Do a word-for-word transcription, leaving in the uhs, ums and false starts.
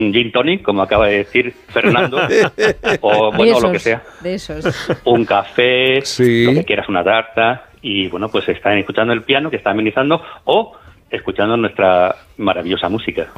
un gin tonic, como acaba de decir Fernando, o bueno, esos, lo que sea. De esos. Un café, Sí. lo que quieras, una tarta, y bueno, pues están escuchando el piano que está amenizando o escuchando nuestra maravillosa música.